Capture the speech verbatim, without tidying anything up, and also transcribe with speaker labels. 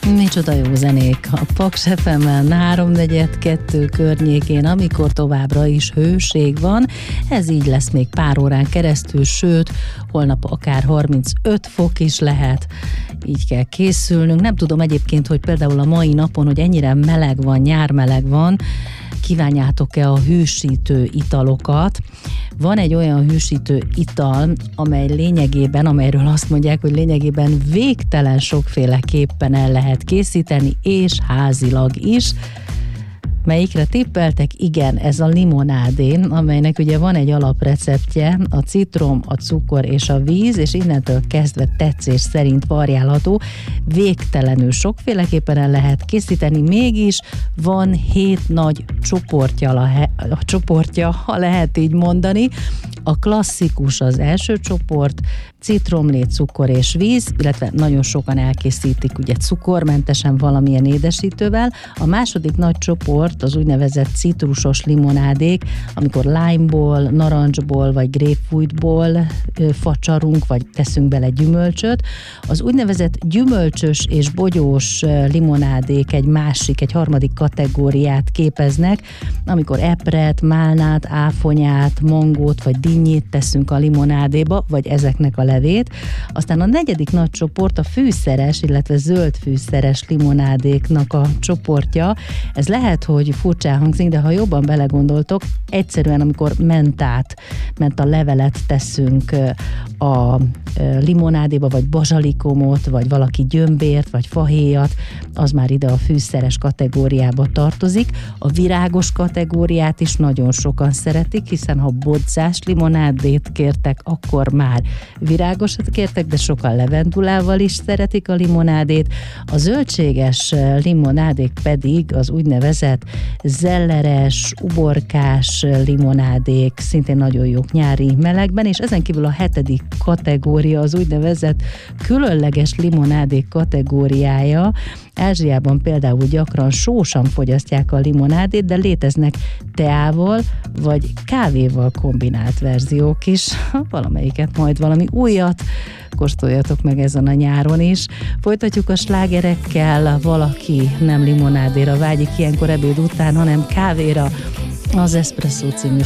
Speaker 1: Micsoda jó zenék a Paks ef emen háromnegyed kettő környékén, amikor továbbra is hőség van. Ez így lesz még pár órán keresztül, sőt, holnap akár harmincöt fok is lehet. Így kell készülnünk. Nem tudom egyébként, hogy például a mai napon, hogy ennyire meleg van, nyármeleg van, kívánjátok-e a hűsítő italokat? Van egy olyan hűsítő ital, amely lényegében, amelyről azt mondják, hogy lényegében végtelen sokféleképpen el lehet készíteni, és házilag is. Melyikre tippeltek? Igen, ez a limonádé, amelynek ugye van egy alapreceptje, a citrom, a cukor és a víz, és innentől kezdve tetszés szerint variálható. Végtelenül sokféleképpen el lehet készíteni, mégis van hét nagy csoportja, a csoportja, ha lehet így mondani. A klasszikus az első csoport, citromlé, cukor és víz, illetve nagyon sokan elkészítik ugye cukormentesen valamilyen édesítővel. A második nagy csoport az úgynevezett citrusos limonádék, amikor limeból, narancsból vagy grapefruitból facsarunk, vagy teszünk bele gyümölcsöt. Az úgynevezett gyümölcsös és bogyós limonádék egy másik, egy harmadik kategóriát képeznek, amikor epret, málnát, áfonyát, mangót vagy dinnyét teszünk a limonádéba, vagy ezeknek a levét. Aztán a negyedik nagy csoport a fűszeres, illetve zöld fűszeres limonádéknak a csoportja. Ez lehet, hogy furcsán hangzik, de ha jobban belegondoltok, egyszerűen amikor mentát, menta levelet teszünk a limonádéba, vagy bazsalikomot, vagy valaki gyömbért, vagy fahéjat, az már ide a fűszeres kategóriába tartozik. A virágos kategóriát is nagyon sokan szeretik, hiszen ha bodzás limonádét kértek, akkor már virágosat kértek, de sokan levendulával is szeretik a limonádét. A zöldséges limonádék pedig az úgynevezett zelleres, uborkás limonádék, szintén nagyon jók nyári melegben, és ezen kívül a hetedik kategória az úgynevezett különleges limonádék kategóriája. Ázsiában például gyakran sósan fogyasztják a limonádét, de léteznek teával vagy kávéval kombinált verziók is. Valamelyiket majd valami újat kóstoljatok meg ezen a nyáron is. Folytatjuk a slágerekkel, valaki nem limonádéra vágyik ilyenkor ebéd után, hanem kávéra. Az Espresso című